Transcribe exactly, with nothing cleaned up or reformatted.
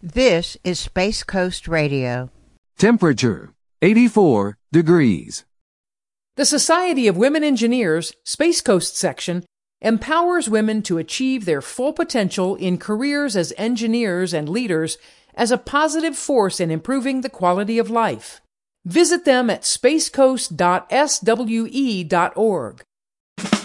This is Space Coast Radio. Temperature, eighty-four degrees. The Society of Women Engineers, Space Coast section, empowers women to achieve their full potential in careers as engineers and leaders as a positive force in improving the quality of life. Visit them at spacecoast dot s w e dot org.